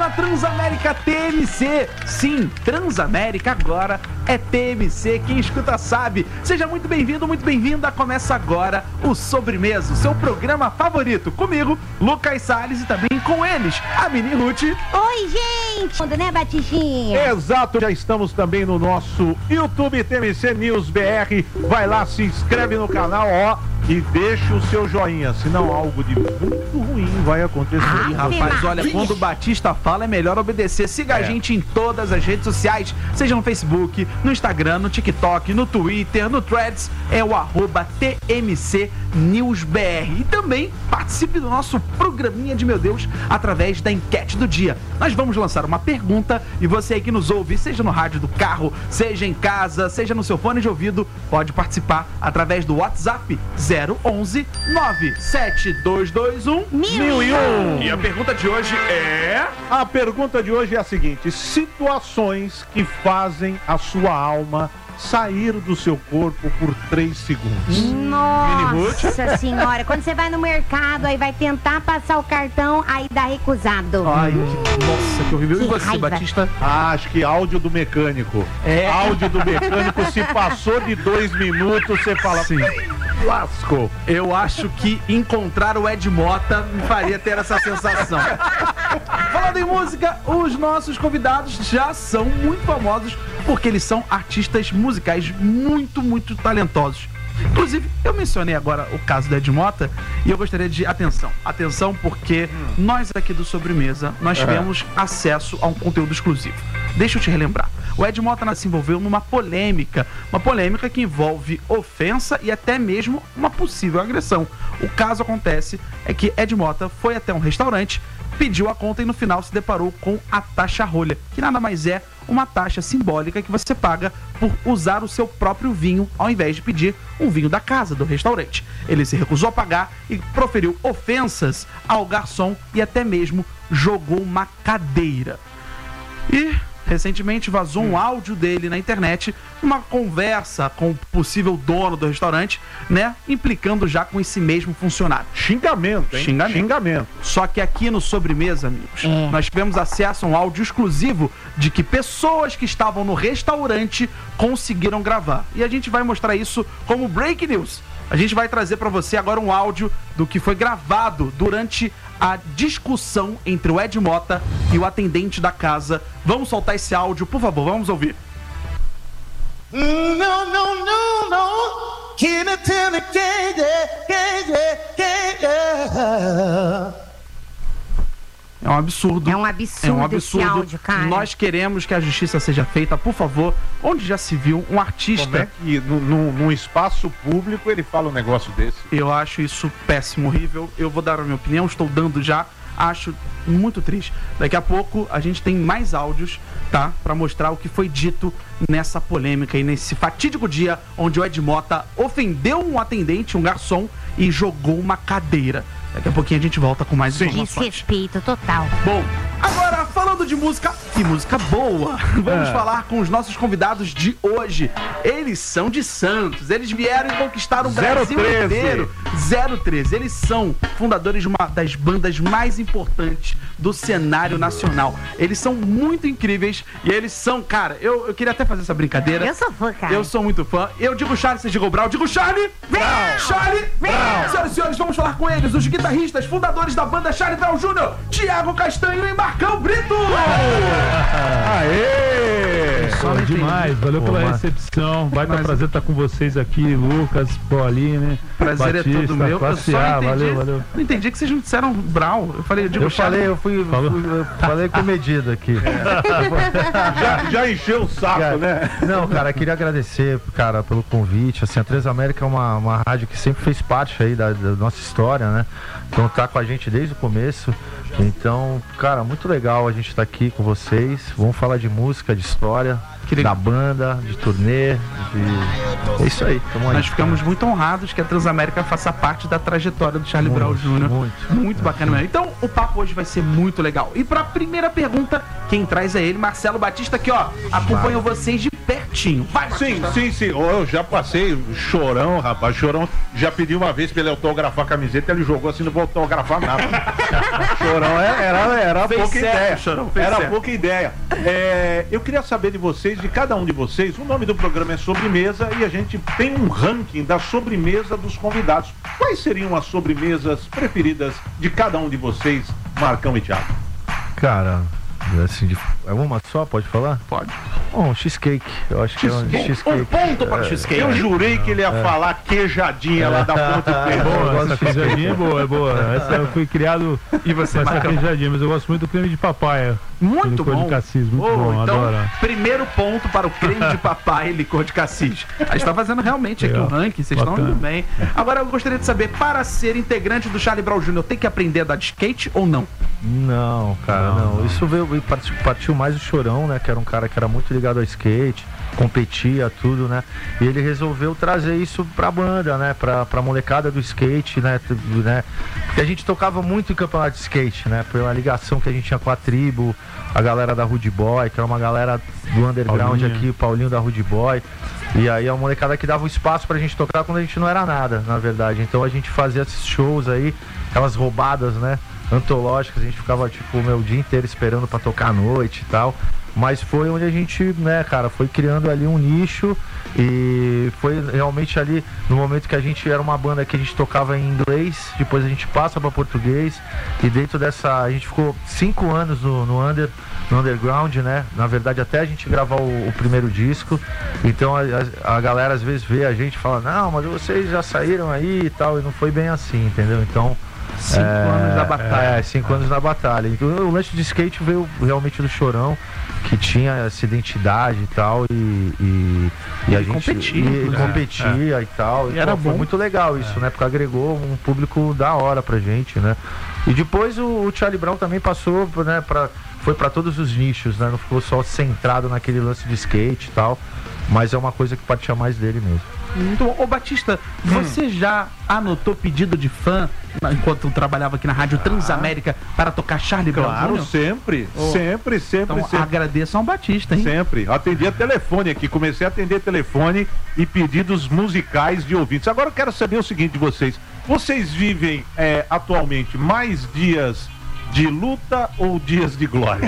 na Transamérica TMC. Sim, Transamérica agora é TMC. Quem escuta sabe. Seja muito bem-vindo, muito bem-vinda. Começa agora o Sobremesa, o seu programa favorito. Comigo, Lucas Salles, e também com eles, a Mini Ruth. Oi, gente! Tudo, né, Batistinha? Exato, já estamos também no nosso YouTube TMC News BR. Vai lá, se inscreve no canal, ó, e deixa o seu joinha, senão algo de muito ruim vai acontecer. Ih, rapaz, olha, quando o Batista fala é melhor obedecer. Siga a gente em todas as redes sociais, seja no Facebook, no Instagram, no TikTok, no Twitter, no Threads, é o @TMC News BR. E também participe do nosso programinha de meu Deus através da enquete do dia. Nós vamos lançar uma pergunta e você aí que nos ouve, seja no rádio do carro, seja em casa, seja no seu fone de ouvido, pode participar através do WhatsApp 011 97221 1001. E a pergunta de hoje é... A pergunta de hoje é a seguinte: situações que fazem a sua alma sair do seu corpo por 3 segundos. Nossa senhora, quando você vai no mercado, aí vai tentar passar o cartão, aí dá recusado. Ai, nossa, que horrível. E você, raiva. Batista? Acho que áudio do mecânico. Áudio do mecânico, se passou de 2 minutos, você fala, sim, lascou. Eu acho que encontrar o Ed Mota me faria ter essa sensação. Falando em música, os nossos convidados já são muito famosos porque eles são artistas musicais muito, muito talentosos. Inclusive, eu mencionei agora o caso do Ed Mota e eu gostaria de... Atenção, porque nós aqui do Sobremesa, nós tivemos acesso a um conteúdo exclusivo. Deixa eu te relembrar. O Ed Mota se envolveu numa polêmica que envolve ofensa e até mesmo uma possível agressão. O caso acontece é que Ed Mota foi até um restaurante, pediu a conta e no final se deparou com a taxa rolha, que nada mais é uma taxa simbólica que você paga por usar o seu próprio vinho ao invés de pedir um vinho da casa, do restaurante. Ele se recusou a pagar e proferiu ofensas ao garçom e até mesmo jogou uma cadeira. E recentemente vazou um áudio dele na internet, uma conversa com o possível dono do restaurante, né? Implicando já com esse mesmo funcionário. Xingamento, hein? Xingamento. Só que aqui no Sobremesa, amigos, nós tivemos acesso a um áudio exclusivo de que pessoas que estavam no restaurante conseguiram gravar. E a gente vai mostrar isso como break news. A gente vai trazer para você agora um áudio do que foi gravado durante a discussão entre o Ed Mota e o atendente da casa. Vamos soltar esse áudio, por favor, vamos ouvir. É um absurdo. É um absurdo esse áudio, cara. Nós queremos que a justiça seja feita, por favor. Onde já se viu um artista... Como é que num espaço público ele fala um negócio desse? Eu acho isso péssimo, horrível. Eu vou dar a minha opinião, estou dando já. Acho muito triste. Daqui a pouco a gente tem mais áudios, tá? Pra mostrar o que foi dito nessa polêmica e nesse fatídico dia onde o Ed Mota ofendeu um atendente, um garçom, e jogou uma cadeira. Daqui a pouquinho a gente volta com mais informações. Desrespeito total. Bom, agora falando de música, e música boa, vamos falar com os nossos convidados de hoje. Eles são de Santos, eles vieram e conquistaram o Brasil inteiro. 013, eles são fundadores de uma das bandas mais importantes do cenário nacional. Eles são muito incríveis e eles são, cara, eu queria até fazer essa brincadeira. Eu sou fã, cara. Eu sou muito fã. Eu digo Charlie, você diga o Brown. Digo Charlie Brown. Charlie Brown. Senhoras e senhores, vamos falar com eles, os guitarristas, fundadores da banda Charlie Brown Jr., Thiago Castanho e Marcão Brito. Aê! Pô, demais, valeu pela recepção. Baita prazer estar com vocês aqui, Lucas, Pauline, prazer Batista, é todo meu. Eu só entendi, valeu. Não entendi que vocês não disseram Brown. Eu falei, eu falei com medida aqui. Já encheu o saco, cara, né? Não, cara, queria agradecer, cara, pelo convite. Assim, a Transamérica é uma rádio que sempre fez parte aí da nossa história, né? Então tá com a gente desde o começo. Então, cara, muito legal a gente estar aqui com vocês. Vamos falar de música, de história, da banda, de turnê, é isso aí. Nós ficamos muito honrados que a Transamérica faça parte da trajetória do Charlie Brown Jr. Muito bacana mesmo. Então, o papo hoje vai ser muito legal. E pra primeira pergunta, quem traz é ele, Marcelo Batista, que ó, acompanhou vocês de pertinho. Vai, sim. Eu já passei Chorão, rapaz. Chorão já pediu uma vez pra ele autografar a camiseta, ele jogou assim, não vou autografar nada. Chorão era Era Fez pouca certo, ideia. Chorão, fez Era certo. pouca ideia. Eu queria saber de vocês, de cada um de vocês, o nome do programa é Sobremesa e a gente tem um ranking da sobremesa dos convidados. Quais seriam as sobremesas preferidas de cada um de vocês, Marcão e Thiago? Cara, assim, é uma só, pode falar? Pode. Um cheesecake, eu acho que é um cheesecake. Um ponto para o cheesecake. Eu jurei que ele ia falar queijadinha lá da Ponte É Preta. boa, essa queijadinha é boa, é boa. Essa eu fui criado E você, com essa Marcão? queijadinha, mas eu gosto muito do creme de papai. Muito licor bom. de cassis, muito bom, então, adoro. primeiro ponto para o creme de papai e licor de cassis. A gente está fazendo realmente aqui o Legal. ranking, vocês estão Bacana. indo bem. Agora eu gostaria de saber, para ser integrante do Charlie Brown Jr., tem que aprender a dar de skate ou não? Não, cara, não. Isso partiu mais do Chorão, né? Que era um cara que era muito ligado ao skate, competia, tudo, né? E ele resolveu trazer isso pra banda, né? Pra molecada do skate, né? Porque a gente tocava muito em campeonato de skate, né? Pela ligação que a gente tinha com a tribo, a galera da Rude Boy, que era uma galera do underground Paulinho. aqui, o Paulinho da Rude Boy. E aí a molecada que dava o espaço pra gente tocar quando a gente não era nada, na verdade. Então a gente fazia esses shows aí, aquelas roubadas, né? Antológicas, a gente ficava tipo o dia inteiro esperando pra tocar à noite e tal. Mas foi onde a gente, né, cara, foi criando ali um nicho e foi realmente ali no momento que a gente era uma banda que a gente tocava em inglês, depois a gente passa para português e dentro dessa, a gente ficou 5 anos no underground, né, na verdade até a gente gravar o primeiro disco. Então a galera às vezes vê a gente e fala, não, mas vocês já saíram aí e tal, e não foi bem assim, entendeu? Então 5 anos na batalha. 5 anos na batalha. Então o lance de skate veio realmente do Chorão, que tinha essa identidade e tal, e a gente competia e tal. E era foi bom. muito legal isso, né? Porque agregou um público da hora pra gente, né? E depois o Charlie Brown também passou, né, foi pra todos os nichos, né? Não ficou só centrado naquele lance de skate e tal, mas é uma coisa que partia mais dele mesmo. Muito bom. Ô Batista, você já anotou pedido de fã enquanto trabalhava aqui na Rádio Transamérica para tocar Charlie Brown Claro, Jr.? sempre. Então, Agradeço ao Batista, hein? Sempre. Atendia telefone aqui, comecei a atender telefone e pedidos musicais de ouvintes. Agora eu quero saber o seguinte de vocês. Vocês vivem atualmente mais dias de luta ou dias de glória?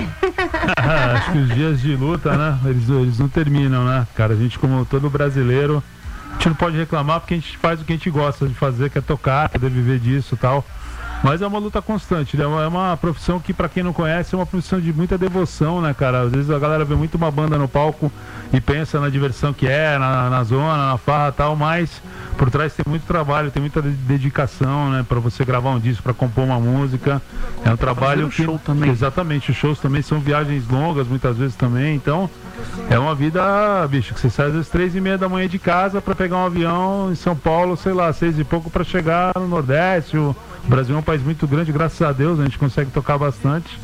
Acho que os dias de luta, né? Eles não terminam, né? Cara, a gente, como todo brasileiro, a gente não pode reclamar porque a gente faz o que a gente gosta de fazer, que é tocar, poder viver disso e tal. Mas é uma luta constante, né? É uma profissão que, pra quem não conhece, é uma profissão de muita devoção, né, cara? Às vezes a galera vê muito uma banda no palco e pensa na diversão que é, na zona, na farra e tal, mas por trás tem muito trabalho, tem muita dedicação, né? Pra você gravar um disco, pra compor uma música. É um trabalho que... show também. Exatamente, os shows também são viagens longas, muitas vezes também, então... É uma vida, bicho, que você sai às vezes 3h30 da manhã de casa pra pegar um avião em São Paulo, sei lá, 6 e pouco pra chegar no Nordeste. O Brasil é um país muito grande, graças a Deus, a gente consegue tocar bastante.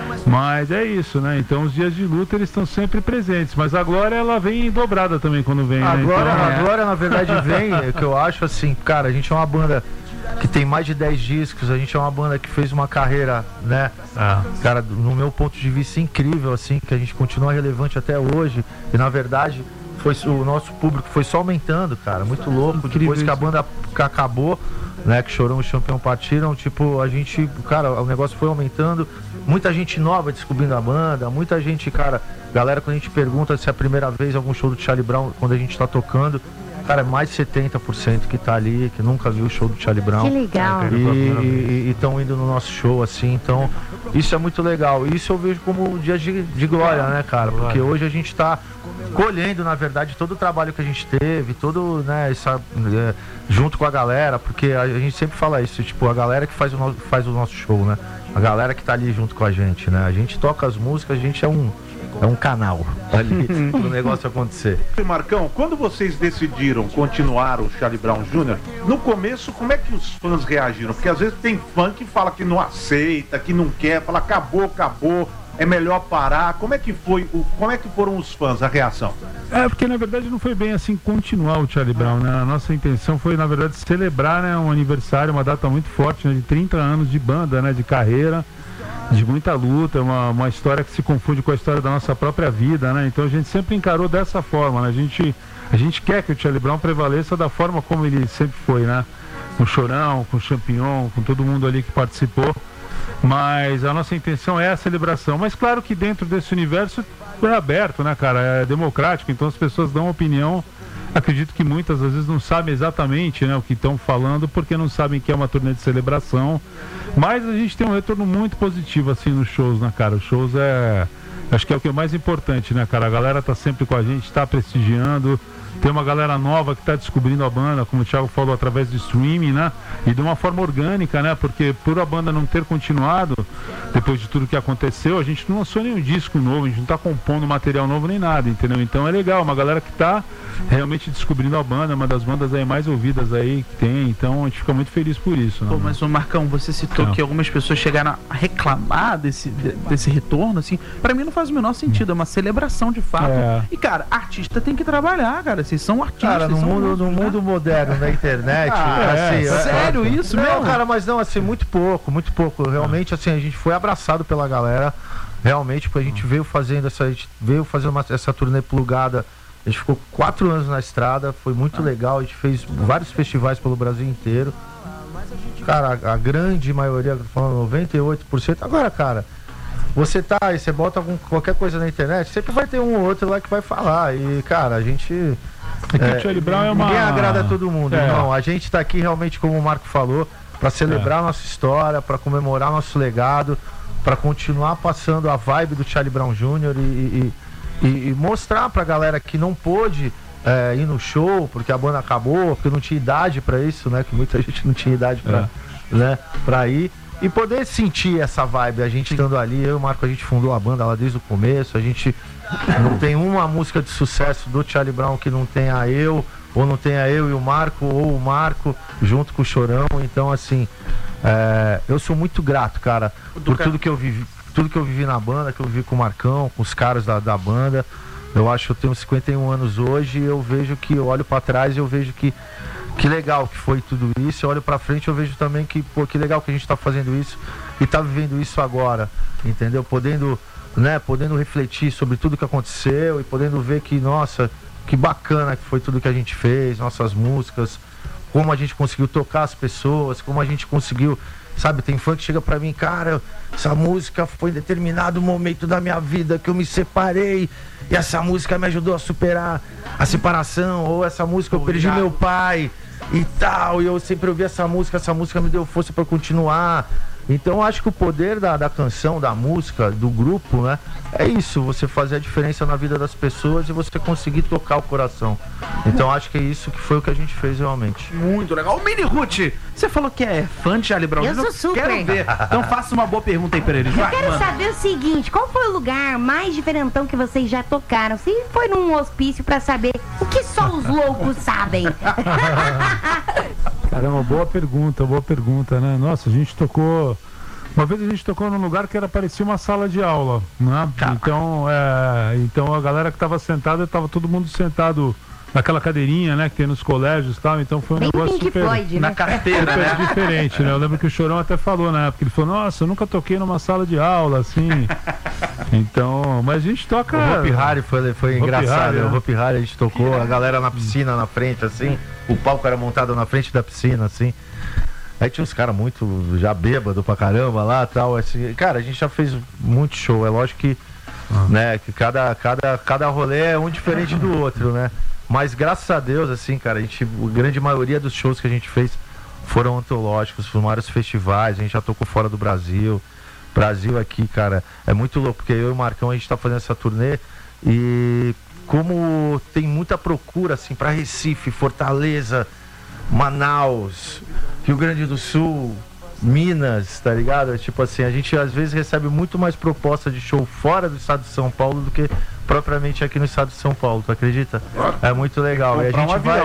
Mas é isso, né? Então os dias de luta eles estão sempre presentes. Mas a glória ela vem dobrada também quando vem, né? A Então, glória, na verdade, vem, que eu acho assim, cara, a gente é uma banda que tem mais de 10 discos, a gente é uma banda que fez uma carreira, né? Cara, no meu ponto de vista, incrível, assim, que a gente continua relevante até hoje. E na verdade, o nosso público foi só aumentando, cara, muito louco. Depois que a banda acabou, né, que Chorão e Champião partiram, tipo, a gente, cara, o negócio foi aumentando, muita gente nova descobrindo a banda, muita gente, cara, galera, quando a gente pergunta se é a primeira vez algum show do Charlie Brown, quando a gente tá tocando, cara, é mais de 70% que tá ali, que nunca viu o show do Charlie Brown. Que legal. E estão indo no nosso show, assim, então isso é muito legal. Isso eu vejo como um dia de glória, né, cara? Porque hoje a gente tá colhendo, na verdade, todo o trabalho que a gente teve, todo, né, junto com a galera, porque a gente sempre fala isso, tipo, a galera que faz o nosso show, né? A galera que tá ali junto com a gente, né? A gente toca as músicas, a gente é um canal ali pro negócio acontecer. Marcão, quando vocês decidiram continuar o Charlie Brown Jr., no começo, como é que os fãs reagiram? Porque às vezes tem fã que fala que não aceita, que não quer, fala acabou, é melhor parar. Como é que foram os fãs, a reação? Porque na verdade não foi bem assim continuar o Charlie Brown, né? A nossa intenção foi, na verdade, celebrar, né, um aniversário, uma data muito forte, né, de 30 anos de banda, né, de carreira, de muita luta, uma história que se confunde com a história da nossa própria vida, né? Então a gente sempre encarou dessa forma, né? A gente quer que o Charlie Brown prevaleça da forma como ele sempre foi, né? Com o Chorão, com o Champignon, com todo mundo ali que participou. Mas a nossa intenção é a celebração. Mas claro que dentro desse universo é aberto, né, cara? É democrático, então as pessoas dão opinião. Acredito que muitas às vezes não sabem exatamente, né, o que estão falando, porque não sabem que é uma turnê de celebração. Mas a gente tem um retorno muito positivo assim nos shows, né, cara? Os shows acho que é o que é mais importante, né, cara? A galera tá sempre com a gente, tá prestigiando. Tem uma galera nova que está descobrindo a banda, como o Thiago falou, através do streaming, né? E de uma forma orgânica, né? Porque por a banda não ter continuado, depois de tudo que aconteceu, a gente não lançou nenhum disco novo, a gente não está compondo material novo nem nada, entendeu? Então é legal, uma galera que está realmente descobrindo a banda, uma das bandas aí mais ouvidas aí que tem, então a gente fica muito feliz por isso, né? Pô, mas o Marcão, você citou que algumas pessoas chegaram a reclamar desse retorno, assim, pra mim não faz o menor sentido, é uma celebração de fato. E, cara, artista tem que trabalhar, cara. Vocês são artistas. Cara, no mundo moderno da internet, sério isso mesmo? Não, cara, mas não, assim, muito pouco. Realmente, assim, a gente foi abraçado pela galera. Realmente, porque a gente veio fazendo essa turnê plugada. A gente ficou 4 anos na estrada, foi muito legal. A gente fez vários festivais pelo Brasil inteiro. Cara, a grande maioria, falando 98%. Agora, cara, você tá aí, você bota qualquer coisa na internet, sempre vai ter um ou outro lá que vai falar. E, cara, a gente. O Charlie Brown é uma... Ninguém agrada a todo mundo. Não, a gente tá aqui realmente, como o Marco falou, para celebrar a nossa história, para comemorar nosso legado, para continuar passando a vibe do Charlie Brown Jr. e mostrar pra galera que não pôde ir no show, porque a banda acabou, porque não tinha idade para isso, né? Que muita gente não tinha idade pra ir. E poder sentir essa vibe, a gente estando ali, eu e o Marco, a gente fundou a banda lá desde o começo, a gente não tem uma música de sucesso do Charlie Brown que não tenha eu, ou não tenha eu e o Marco, ou o Marco junto com o Chorão. Então, assim, eu sou muito grato, cara, por tudo que eu vivi na banda, que eu vivi com o Marcão, com os caras da banda. Eu acho que eu tenho 51 anos hoje, e eu vejo que, eu olho pra trás e eu vejo que legal que foi tudo isso. Eu olho pra frente, eu vejo também que, pô, que legal que a gente tá fazendo isso e tá vivendo isso agora, entendeu? Podendo refletir sobre tudo que aconteceu e podendo ver que, nossa, que bacana que foi tudo que a gente fez, nossas músicas, como a gente conseguiu tocar as pessoas, como a gente conseguiu, sabe? Tem fã que chega pra mim, cara, essa música foi em determinado momento da minha vida que eu me separei e essa música me ajudou a superar a separação, ou essa música eu perdi meu pai e tal, e eu sempre ouvi essa música me deu força pra continuar. Então eu acho que o poder da canção, da música, do grupo, né? É isso, você fazer a diferença na vida das pessoas e você conseguir tocar o coração. Então acho que é isso que foi o que a gente fez realmente. Muito legal. O Mini Ruth, você falou que é fã de Charlie Brown. Eu sou super. Quero ver. Então faça uma boa pergunta aí pra eles. Eu quero saber o seguinte, qual foi o lugar mais diferentão que vocês já tocaram? Se foi num hospício pra saber o que só os loucos sabem. Caramba, boa pergunta, né? Nossa, a gente tocou... Uma vez a gente tocou num lugar que parecia uma sala de aula, né? Então a galera que estava sentada, estava todo mundo sentado naquela cadeirinha, né? Que tem nos colégios e tal. Então foi um negócio super... Floyd, né? Na carteira, né? Diferente, né? Eu lembro que o Chorão até falou na época, ele falou, nossa, eu nunca toquei numa sala de aula, assim. Então, mas a gente toca... O Hopi Hari foi engraçado, Hari, o Hopi Hari a gente tocou, a galera na piscina, na frente, assim. O palco era montado na frente da piscina, assim. Aí tinha uns caras muito já bêbado pra caramba lá e tal. Assim, cara, a gente já fez muito show. É lógico que, né, que cada rolê é um diferente do outro, né? Mas graças a Deus, assim, cara, a grande maioria dos shows que a gente fez foram antológicos, foram vários festivais, a gente já tocou fora do Brasil. Brasil aqui, cara, é muito louco, porque eu e o Marcão, a gente tá fazendo essa turnê e como tem muita procura, assim, pra Recife, Fortaleza, Manaus, Rio Grande do Sul, Minas, tá ligado? Tipo assim, a gente às vezes recebe muito mais proposta de show fora do estado de São Paulo do que propriamente aqui no estado de São Paulo, tu acredita? É muito legal. E a gente vai...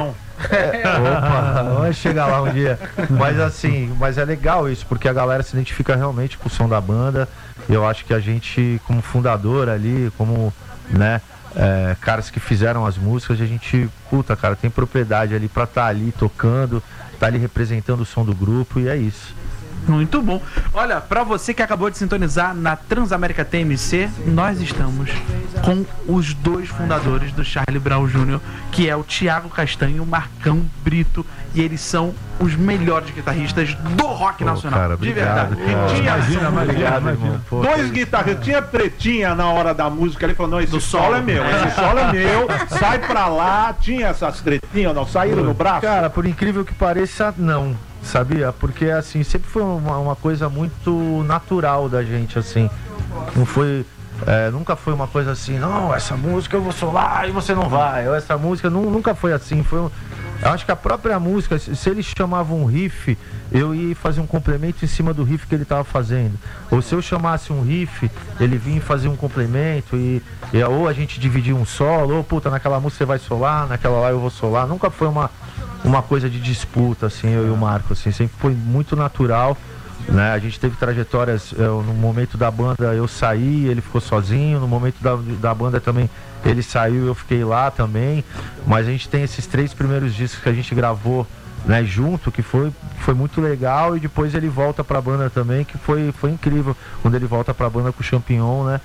Opa, vamos chegar lá um dia. Mas assim, mas é legal isso, porque a galera se identifica realmente com o som da banda. Eu acho que a gente, como fundador ali, como, né, caras que fizeram as músicas, a gente, puta, cara, tem propriedade ali pra estar ali tocando, tá ali representando o som do grupo, e é isso. Muito bom. Olha, pra você que acabou de sintonizar na Transamérica TMC, nós estamos com os dois fundadores do Charlie Brown Jr., que é o Thiago Castanho e o Marcão Brito, e eles são os melhores guitarristas do rock nacional. Cara, obrigado, de verdade. Imagina. Dois guitarristas. Tinha tretinha na hora da música. Ele falou, não, esse solo é meu. Esse solo é meu. Sai pra lá. Tinha essas tretinhas, não? Saíram no braço? Cara, por incrível que pareça, não. Sabia? Porque, assim, sempre foi uma coisa muito natural da gente, assim. Não foi... nunca foi uma coisa assim, não, essa música eu vou solar e você não vai. Ou essa música nunca foi assim. Eu acho que a própria música, se eles chamavam um riff, eu ia fazer um complemento em cima do riff que ele estava fazendo. Ou se eu chamasse um riff, ele vinha fazer um complemento ou a gente dividia um solo, ou puta, naquela música você vai solar, naquela lá eu vou solar. Nunca foi uma coisa de disputa, assim, eu e o Marco, assim, sempre foi muito natural, né? A gente teve trajetórias, no momento da banda eu saí, ele ficou sozinho, no momento da banda também ele saiu e eu fiquei lá também, mas a gente tem esses 3 primeiros discos que a gente gravou, né, junto, que foi muito legal, e depois ele volta pra banda também, que foi incrível, quando ele volta pra banda com o Champignon, né,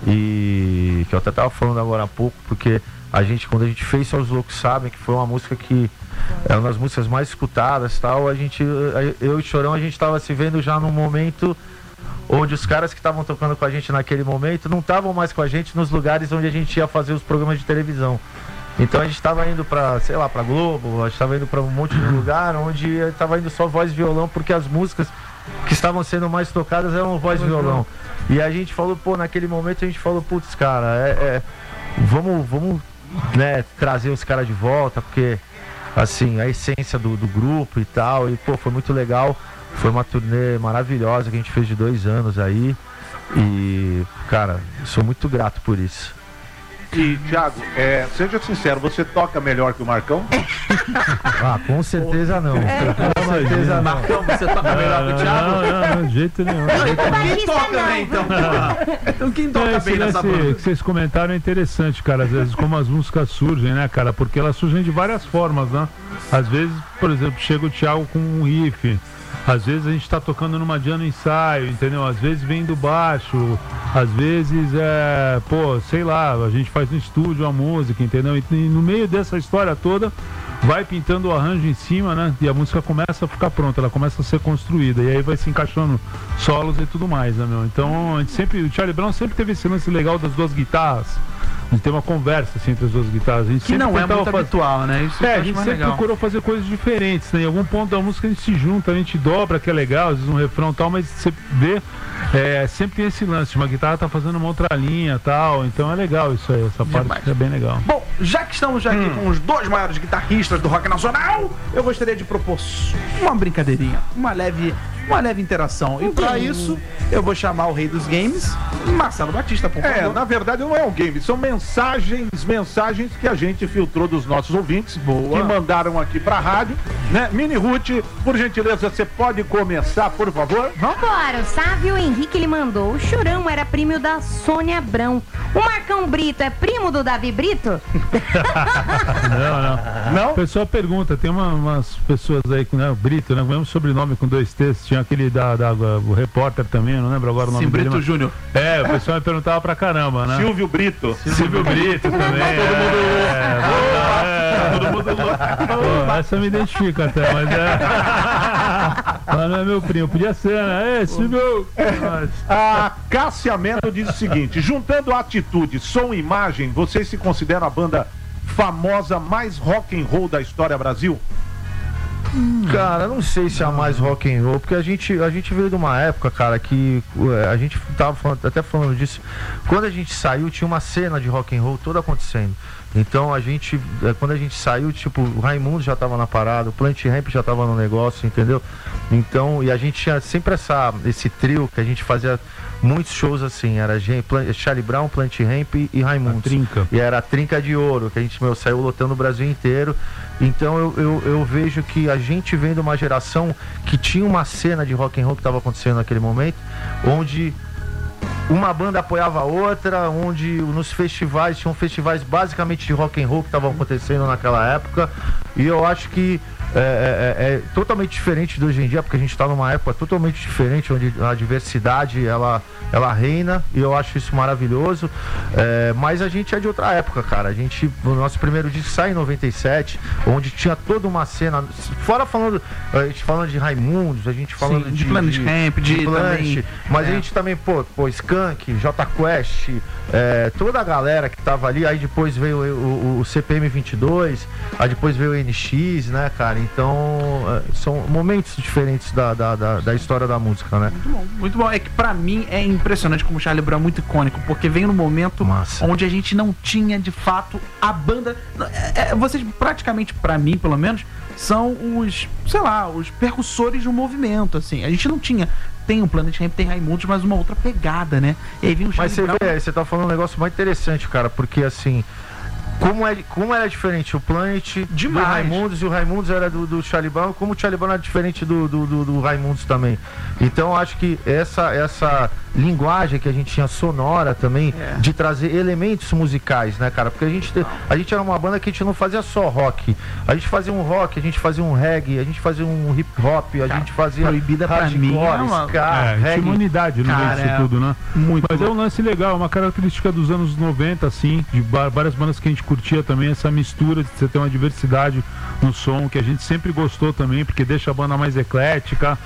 e que eu até tava falando agora há pouco, porque quando a gente fez Só os Loucos Sabem, que foi uma música que é uma das músicas mais escutadas, tal, eu e o Chorão, a gente tava se vendo já num momento onde os caras que estavam tocando com a gente naquele momento não estavam mais com a gente nos lugares onde a gente ia fazer os programas de televisão. Então a gente estava indo pra, sei lá, pra Globo, a gente estava indo pra um monte de lugar onde estava indo só voz e violão, porque as músicas que estavam sendo mais tocadas eram voz e violão. E a gente falou, naquele momento a gente falou, putz, cara, vamos, né, trazer os caras de volta, porque, assim, a essência do grupo e tal, e, foi muito legal. Foi uma turnê maravilhosa que a gente fez de 2 anos aí. E, cara, sou muito grato por isso. E, Thiago, seja sincero, você toca melhor que o Marcão? Com certeza não. Com certeza não. Marcão, você toca melhor que o Thiago? Não, de jeito nenhum. Quem toca, né, então? Então quem toca bem nessa banda? Que vocês comentaram é interessante, cara, às vezes como as músicas surgem, né, cara, porque elas surgem de várias formas, né? Às vezes, por exemplo, chega o Thiago com um riff, às vezes a gente tá tocando numa jam no ensaio, entendeu? Às vezes vem do baixo, às vezes sei lá, a gente faz no estúdio a música, entendeu? E no meio dessa história toda, vai pintando o arranjo em cima, né? E a música começa a ficar pronta, ela começa a ser construída, e aí vai se encaixando solos e tudo mais, né, meu? Então, o Charlie Brown sempre teve esse lance legal das 2 guitarras, de ter uma conversa assim, entre as 2 guitarras. A gente que não é muito habitual, né? Isso a gente sempre procurou fazer coisas diferentes, né? Em algum ponto da música a gente se junta, a gente dobra, que é legal, às vezes um refrão e tal, mas você vê, sempre tem esse lance, uma guitarra tá fazendo uma outra linha e tal, então é legal isso aí, essa parte é bem legal. Bom, já que estamos aqui com os 2 maiores guitarristas do rock nacional, eu gostaria de propor uma brincadeirinha, uma leve interação. E pra isso, eu vou chamar o rei dos games, Marcelo Batista, por favor. Na verdade não é um game, são mensagens que a gente filtrou dos nossos ouvintes, que mandaram aqui pra rádio, né? Mini Ruth, por gentileza, você pode começar, por favor? Vambora, o Sávio Henrique ele mandou. O Chorão era primo da Sônia Abrão. O Marcão Brito é primo do Davi Brito? Não? O pessoal pergunta, tem umas pessoas aí com o Brito, né? O mesmo sobrenome com 2 T's, tinha aquele o repórter também, eu não lembro agora o nome dele. Brito Júnior. O pessoal me perguntava pra caramba, né? Silvio Brito também. Todo mundo louco. Essa me identifica até, mas mas não é meu primo, podia ser, né? Silvio! A Cássia Melo diz o seguinte: juntando atitude, som e imagem, vocês se consideram a banda famosa mais rock and roll da história Brasil? Cara, não sei se é a mais rock and roll, porque a gente veio de uma época, cara, que a gente tava até falando disso. Quando a gente saiu, tinha uma cena de rock and roll toda acontecendo. Então quando a gente saiu, tipo, o Raimundo já tava na parada, o Plant Ramp já tava no negócio, entendeu? Então, e a gente tinha sempre esse trio que a gente fazia muitos shows assim, era Charlie Brown, Plant Ramp e Raimundo. E era a trinca de ouro, que a gente saiu lotando o Brasil inteiro. Então eu vejo que a gente vem de uma geração que tinha uma cena de rock and roll que estava acontecendo naquele momento, onde uma banda apoiava a outra, onde nos tinham festivais basicamente de rock and roll que estavam acontecendo naquela época, e eu acho que é totalmente diferente de hoje em dia, porque a gente está numa época totalmente diferente, onde a diversidade ela reina, e eu acho isso maravilhoso. Mas a gente é de outra época, cara. O nosso primeiro disco sai em 97, onde tinha toda uma cena, fora a gente falando de Raimundos, a gente falando de Planet Hemp, de também, mas a gente também, pô, Skank, J Quest, toda a galera que tava ali. Aí depois veio o CPM 22, aí depois veio o NX, né, cara? Então são momentos diferentes da história da música, né? Muito bom, muito bom. É que pra mim é impressionante como o Charlie Brown é muito icônico, porque veio no momento onde a gente não tinha de fato a banda. Vocês praticamente, pra mim pelo menos, são os, sei lá, os percussores do movimento, assim. A gente não tinha. Tem o Planet Hemp, tem Raimundos, mas uma outra pegada, né? E aí vem o Charlie Brown. Mas você tá falando um negócio mais interessante, cara, porque assim, como era diferente o Planet do Raimundos, e o Raimundos era do Charlie Brown, como o Charlie Brown era diferente do Raimundos também. Então acho que essa linguagem que a gente tinha sonora também, de trazer elementos musicais, né, cara? Porque a gente era uma banda que a gente não fazia só rock. A gente fazia um rock, a gente fazia um reggae, a gente fazia um hip hop, a gente fazia Proibida pra mim, tinha uma unidade no meio disso tudo, né? Muito. Mas é um lance legal, uma característica dos anos 90, assim, de várias bandas que a gente curtia também, essa mistura de você ter uma diversidade no som, que a gente sempre gostou também, porque deixa a banda mais eclética.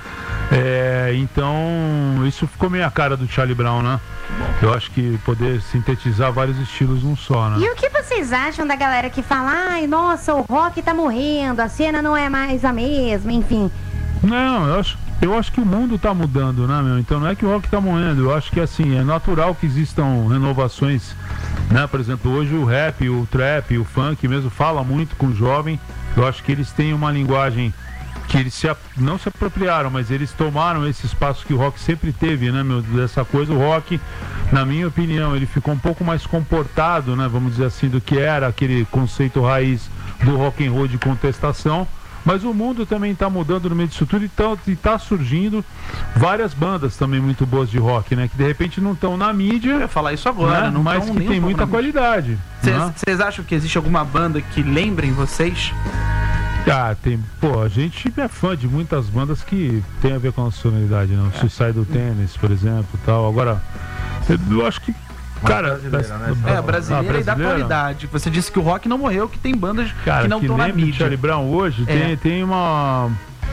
Então, isso ficou meio a cara do Charlie Brown, né? Eu acho que poder sintetizar vários estilos num só, né? E o que vocês acham da galera que fala, ai, nossa, o rock tá morrendo, a cena não é mais a mesma, enfim? Não, eu acho que o mundo tá mudando, né, meu? Então não é que o rock tá morrendo, eu acho que assim, é natural que existam renovações, né? Por exemplo, hoje o rap, o trap, o funk mesmo fala muito com o jovem. Eu acho que eles têm uma linguagem que eles não se apropriaram, mas eles tomaram esse espaço que o rock sempre teve, né, meu? Dessa coisa, o rock, na minha opinião, ele ficou um pouco mais comportado, né? Vamos dizer assim, do que era aquele conceito raiz do rock and roll de contestação. Mas o mundo também está mudando no meio disso tudo, e está surgindo várias bandas também muito boas de rock, né? Que de repente não estão na mídia. Eu ia falar isso agora, né? Mas que tem muita qualidade. Vocês acham que existe alguma banda que lembrem vocês? Tem. Pô, a gente é fã de muitas bandas que tem a ver com a nossa sonoridade, né? O Suicidal Tennis, por exemplo, tal. Agora, eu acho que, cara, brasileira e da qualidade. Você disse que o rock não morreu, que tem bandas que não estão na mídia. Charlie Brown hoje tem uma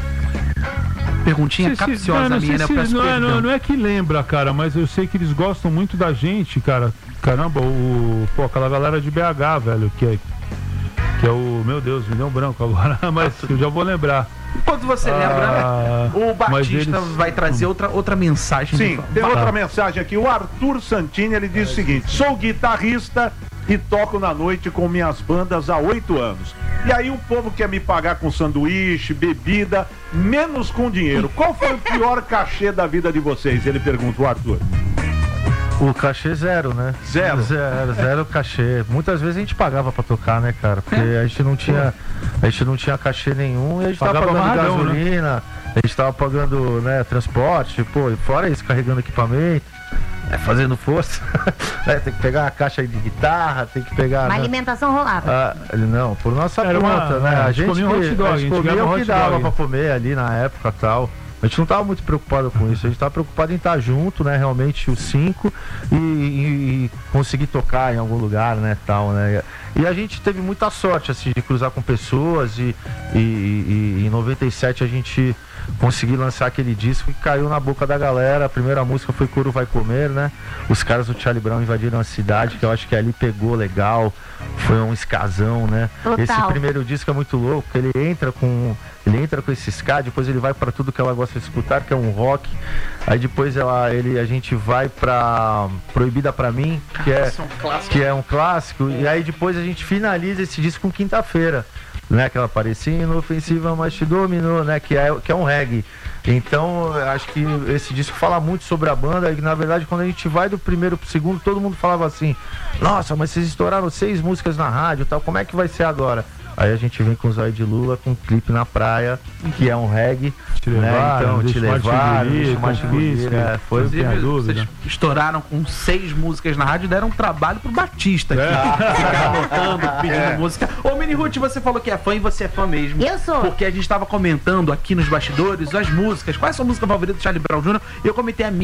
perguntinha capciosa minha, né? Eu peço perdão. Não é que lembra, cara, mas eu sei que eles gostam muito da gente, cara. Caramba, aquela galera de BH, velho, que é o... Meu Deus, me deu um branco agora, mas eu já vou lembrar. Enquanto você lembra, o Batista vai trazer outra mensagem. Sim, tem outra mensagem aqui. O Arthur Santini, ele diz o seguinte: sou guitarrista e toco na noite com minhas bandas há 8 anos. E aí o povo quer me pagar com sanduíche, bebida, menos com dinheiro. Qual foi o pior cachê da vida de vocês? Ele pergunta, o Arthur. O cachê zero, né? Zero cachê. Muitas vezes a gente pagava pra tocar, né, cara? Porque a gente não tinha cachê nenhum, e a gente tava pagando gasolina, né? A gente tava pagando, né, transporte, pô, e fora isso, carregando equipamento, fazendo força. Tem que pegar uma caixa de guitarra, tem que pegar... Uma alimentação rolava. Não, por nossa conta, né? A gente comia o que dava pra comer ali na época e tal. A gente não estava muito preocupado com isso, a gente estava preocupado em estar junto, né, realmente os 5 e conseguir tocar em algum lugar, né, tal, né. E a gente teve muita sorte, assim, de cruzar com pessoas e em 97 a gente conseguiu lançar aquele disco que caiu na boca da galera. A primeira música foi Couro Vai Comer, né. Os caras do Charlie Brown invadiram a cidade, que eu acho que ali pegou legal, foi um escazão, né. Total. Esse primeiro disco é muito louco, ele entra com esse ska, depois ele vai para tudo que ela gosta de escutar, que é um rock. Aí depois a gente vai pra Proibida Pra Mim, que é um clássico. E aí depois a gente finaliza esse disco com Quinta-feira, né? Que ela parecia inofensiva, mas te dominou, né? Que é um reggae. Então, acho que esse disco fala muito sobre a banda. E na verdade, quando a gente vai do primeiro pro segundo, todo mundo falava assim: nossa, mas vocês estouraram 6 músicas na rádio, tal, como é que vai ser agora? Aí a gente vem com o Zóio de Lula, com um clipe na praia, que é um reggae. Te levar, Então, te levar, Foi vocês estouraram com 6 músicas na rádio e deram um trabalho pro Batista aqui. Ficar anotando, pedindo música. Ô, Mini Ruth, você falou que é fã e você é fã mesmo. Eu sou. Porque a gente tava comentando aqui nos bastidores as músicas. Qual é a sua música favorita do Charlie Brown Jr.? Eu comentei a minha.